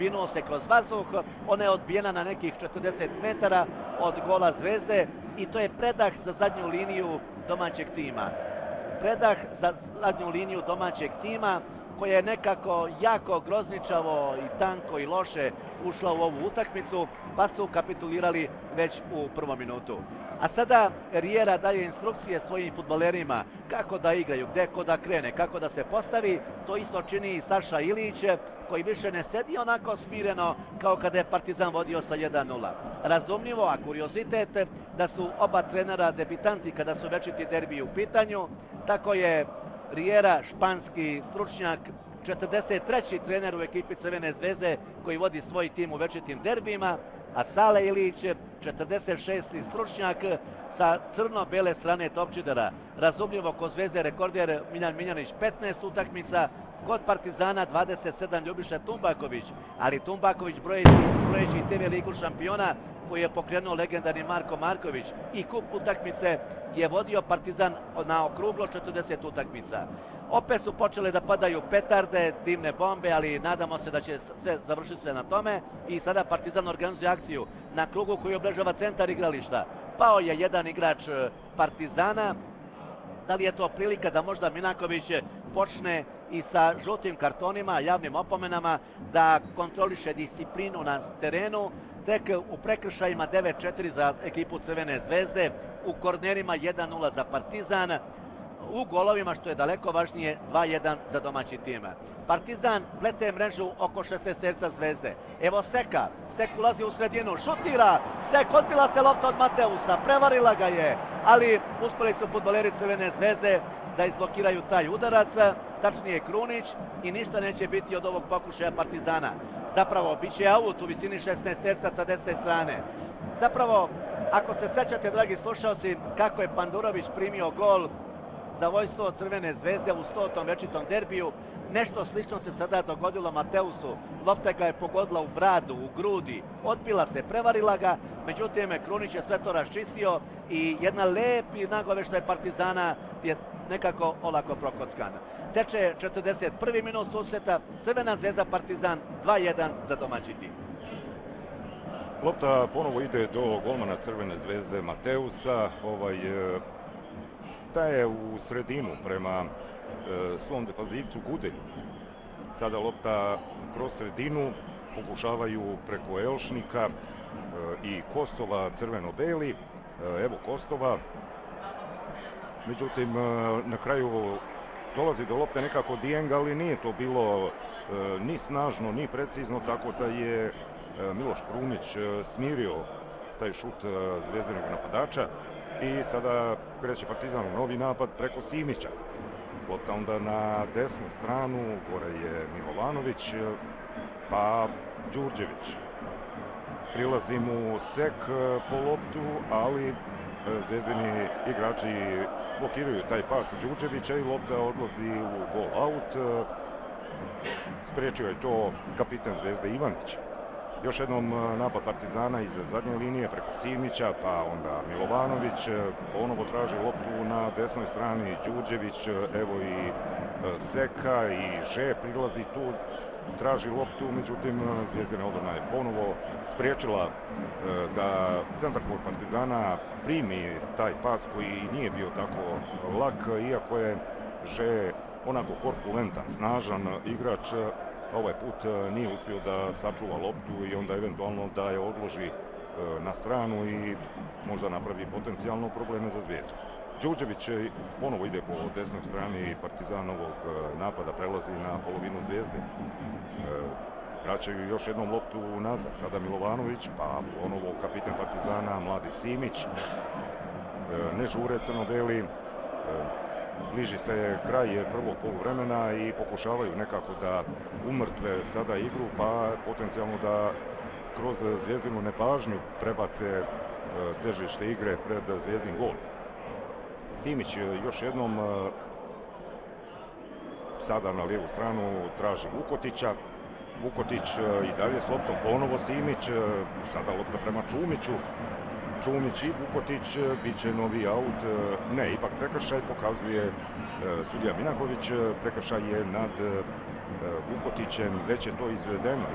vinuo se kroz vazduh, ona je odbijena na nekih 40 metara od gola Zvezde i to je predah za zadnju liniju domaćeg tima. Predah za zadnju liniju domaćeg tima koja je nekako jako grozničavo i tanko i loše ušla u ovu utakmicu, pa su kapitulirali već u prvom minutu. A sada Riera daje instrukcije svojim fudbalerima kako da igraju, gde ko da krene, kako da se postavi. To isto čini i Saša Ilić, koji više ne sedi onako smireno kao kada je Partizan vodio sa 1:0. Razumljivo, a kuriozitet, da su oba trenera debitanti kada su večiti derbi u pitanju. Tako je Riera, španski stručnjak, 43. trener u ekipi Crvene Zvezde koji vodi svoj tim u večitim derbijima, a Sale Ilić, 46. stručnjak sa crno-bele strane topčidera. Razumljivo, kod Zvezde rekorder Miljan Miljanić 15 utakmica, kod Partizana 27 Ljubiša Tumbaković, ali Tumbaković brojeći TV ligu šampiona koji je pokrenuo legendarni Marko Marković i kup utakmice je vodio Partizan na okruglo 40 utakmica. Opet su počele da padaju petarde, dimne bombe, ali nadamo se da će sve završiti se na tome i sada Partizan organizuje akciju na krugu koji obležava centar igrališta. Pao je jedan igrač Partizana. Da li je to prilika da možda Minaković počne i sa žutim kartonima, javnim opomenama, da kontroliše disciplinu na terenu? Tek u prekršajima 9-4 za ekipu Crvene Zvezde, u kornerima 1:0 za Partizan, u golovima, što je daleko važnije, 2:1 za domaći tim. Partizan plete mrežu oko 16 Zvezde. Evo Seka, Sek ulazi u sredinu, šutira, Sek odbila se lopta od Mateusa, prevarila ga je, ali uspeli su fudbaleri Crvene Zvezde da izblokiraju taj udarac, tačnije Krunić, i ništa neće biti od ovog pokušaja Partizana. Zapravo, bit će aut u visini 16 sa desne strane. Zapravo, ako se sećate, dragi slušalci, kako je Pandurović primio gol za vojstvo Crvene Zvezde u 100. večitom derbiju, nešto slično se sada dogodilo Mateusu. Lopta ga je pogodila u bradu, u grudi, odbila se, prevarila ga, međutim Krunić je sve to raščistio i jedna lepi nagoveštaj Partizana je nekako olako prokockana. Teče 41. minut susreta, Crvena Zvezda Partizan 2:1 za domaći tim. Lopta ponovo ide do golmana Crvene Zvezde Mateusa, daje u sredinu prema svom defazivcu Gudelju. Sada lopta kroz sredinu, pokušavaju preko Elšnika i Kostova crveno-beli. Evo Kostova, međutim na kraju dolazi do lopte nekako Dijeng, ali nije to bilo ni snažno, ni precizno, tako da je Miloš Krunić smirio taj šut zvezdanog napadača i sada kreće Partizan u novi napad preko Simića. Lopta onda na desnu stranu, gore je Milovanović, pa Đurđević. Prilazi mu Sek po loptu, ali zvezdini igrači blokiraju taj pas Đurđevića i lopta odlazi u gol out. Spriječio je to kapitan Zvezde Ivanić. Još jednom napad Partizana iz zadnje linije preko Simića, pa onda Milovanović ponovo traži loptu na desnoj strani Đurđević, evo i Seka i Že prilazi tu, traži loptu, međutim Zvezdina odbrana je ponovo spriječila da centarfor Partizana primi taj pas koji nije bio tako lak, iako je Že onako korpulentan, snažan igrač. Ovaj put nije uspio da sačuva loptu i onda eventualno da je odloži na stranu i možda napravi potencijalno probleme za Zvezdu. Đurđević ponovo ide po desnoj strani Partizanovog napada, prelazi na polovinu Zvezde. Vraćaju još jednom loptu nazad, sada Milovanović, pa ponovo kapitan Partizana, mladi Simić. Ne žure crno-beli, bliži se kraj prvog poluvremena i pokušavaju nekako da umrtve sada igru, pa potencijalno da kroz Zvezdinu nepažnju prebace težište igre pred Zvezdin gol. Simić još jednom sada na lijevu stranu traži Vukotića. Vukotić i dalje s loptom, ponovo Simić, sada lopta prema Čumiću. Čumić i Vukotić, bit će novi aut, ne, ipak prekršaj pokazuje sudija Minaković, prekršaj je nad Vukotićem, već je to izvedeno